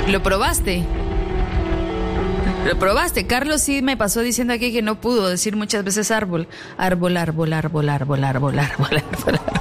¿Lo probaste? ¿Lo probaste? Carlos sí me pasó diciendo aquí que no pudo decir muchas veces árbol. Árbol, árbol, árbol, árbol, árbol, árbol, árbol.